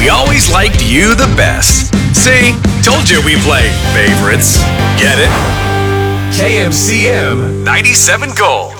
We always liked you the best. See? Told you we play favorites. Get it? KMCM 97 Gold.